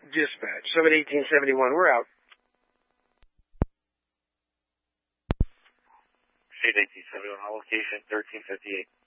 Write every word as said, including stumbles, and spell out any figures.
dispatch. Summit eighteen seventy-one, we're out. Shade eighteen seventy-one, on location thirteen fifty-eight.